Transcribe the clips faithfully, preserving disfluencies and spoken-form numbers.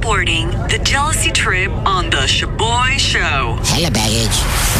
reporting the jealousy trip on the Shaboy Show. Hella baggage.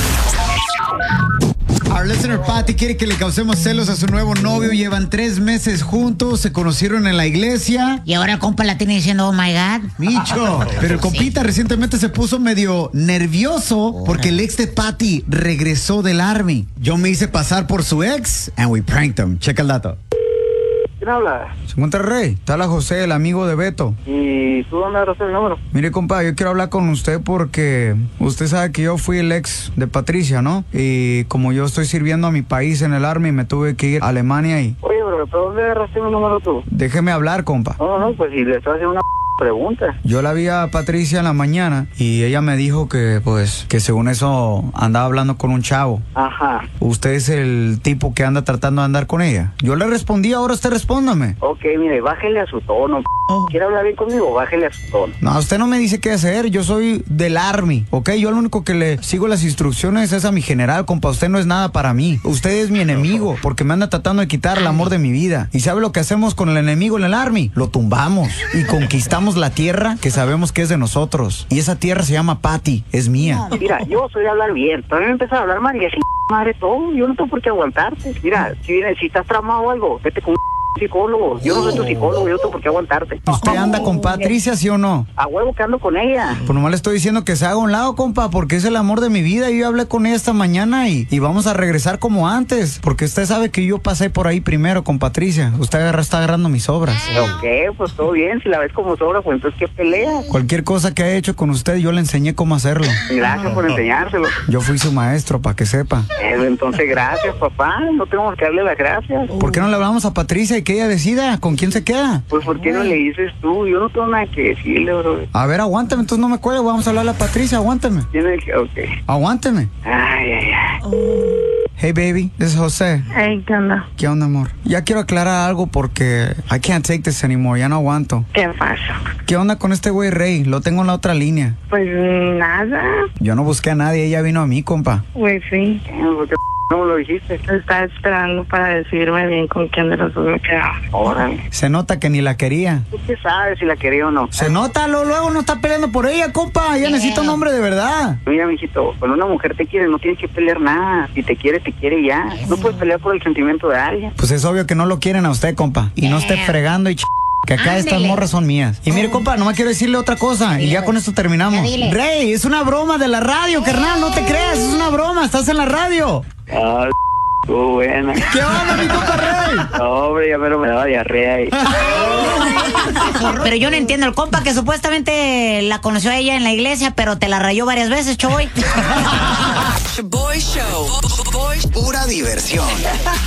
Our listener Patty quiere que le causemos celos a su nuevo novio. Llevan tres meses juntos, se conocieron en la iglesia. Y ahora el compa la tiene diciendo, oh my God. Micho, pero el compita sí. recientemente se puso medio nervioso porque el ex de Patty regresó del Army. Yo me hice pasar por su ex and we pranked him. Checa el dato. ¿Quién habla? Se encuentra Rey, está la José, el amigo de Beto. ¿Y tú dónde agarraste el número? Mire, compa, yo quiero hablar con usted porque usted sabe que yo fui el ex de Patricia, ¿no? Y como yo estoy sirviendo a mi país en el Army, me tuve que ir a Alemania y... Oye, pero ¿pero dónde agarraste mi número tú? Déjeme hablar, compa. No, no, pues si le estás haciendo una pregunta. Yo la vi a Patricia en la mañana y ella me dijo que, pues, que según eso andaba hablando con un chavo. Ajá. ¿Usted es el tipo que anda tratando de andar con ella? Yo le respondí, ahora usted respóndame. Ok, mire, bájele a su tono. Oh. ¿Quiere hablar bien conmigo? Bájele a su tono. No, usted no me dice qué hacer, yo soy del Army, ¿ok? Yo lo único que le sigo las instrucciones es a mi general, compa. Usted no es nada para mí. Usted es mi enemigo porque me anda tratando de quitar el amor de mi vida. ¿Y sabe lo que hacemos con el enemigo en el Army? Lo tumbamos y conquistamos la tierra que sabemos que es de nosotros. Y esa tierra se llama Patty, es mía. Mira, yo soy de hablar bien. Todavía me empiezas a hablar mal y así, madre, todo. Yo no tengo por qué aguantarte. Mira, si, si estás tramado o algo, vete con un psicólogo. Yo no soy tu psicólogo, yo no tengo por qué aguantarte. ¿Usted anda con Patricia, sí o no? A huevo que ando con ella. Pues nomás le estoy diciendo que se haga a un lado, compa, porque es el amor de mi vida. Yo hablé con ella esta mañana y, y vamos a regresar como antes, porque usted sabe que yo pasé por ahí primero con Patricia. Usted agarra, está agarrando mis obras. Ok, pues todo bien. Si la ves como sobra, pues entonces ¿qué pelea? Cualquier cosa que haya hecho con usted, yo le enseñé cómo hacerlo. Gracias por enseñárselo. Yo fui su maestro, para que sepa. Eh, entonces, gracias, papá. No tenemos que darle las gracias. ¿Por qué no le hablamos a Patricia y que ella decida con quién se queda? Pues, ¿por qué no le dices tú? Yo no tengo nada que decirle, bro. A ver, aguántame, entonces no me cuelgue. Vamos a hablarle a Patricia, aguántame. Tiene que, ok. Aguántame. Ay, ay, ay. Hey, baby, this is José. Hey, ¿qué onda? ¿Qué onda, amor? Ya quiero aclarar algo porque I can't take this anymore, ya no aguanto. ¿Qué pasa? ¿Qué onda con este güey Rey? Lo tengo en la otra línea. Pues nada. Yo no busqué a nadie, ella vino a mí, compa. Pues sí. ¿Por qué no lo dijiste? Estaba esperando para decirme bien con quién de los dos me quedaba. Órale. Se nota que ni la quería. ¿Tú qué sabes si la quería o no? Se nota, lo, luego no está peleando por ella, compa. Ella necesita un hombre de verdad. Mira, mijito, cuando una mujer te quiere no tienes que pelear nada. Si te quiere, te quiere ya. No puedes pelear por el sentimiento de alguien. Pues es obvio que no lo quieren a usted, compa. Y no esté fregando y ch... que acá Ándele. Estas morras son mías. Y mire, compa, nomás quiero decirle otra cosa. Y ya con esto terminamos. Ya dile. Rey, es una broma de la radio, carnal. No te creas, es una broma. Estás en la radio. Ah, estuvo buena. ¿Qué onda, mi compa Rey? No, hombre, ya mero me daba diarrea ahí. Pero yo no entiendo, el compa que supuestamente la conoció a ella en la iglesia, pero te la rayó varias veces, Choboy. Shaboy Show. Pura diversión.